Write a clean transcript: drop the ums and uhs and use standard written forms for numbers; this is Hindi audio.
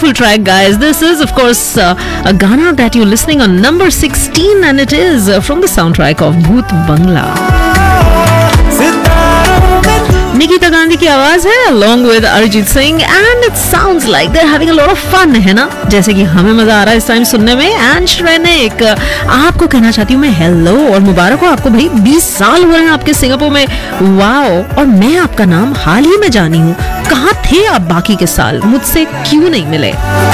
beautiful track, guys. This is, of course, a Ghana that you're listening on number 16, and it is from the soundtrack of Bhoot Bangla. Nikita Gandhi की आवाज है along with Arijit Singh, and it sounds like they're having a lot of fun, है ना? जैसे कि हमें मजा आ रहा है इस टाइम सुनने में. एंड श्रेनिक, आपको कहना चाहती हूँ मैं हेलो और मुबारक हो आपको भाई, 20 साल हुए हैं आपके सिंगापुर में. वाओ. और मैं आपका नाम हाल ही में जानी हूँ. कहाँ थे आप बाकी के साल, मुझसे क्यों नहीं मिले?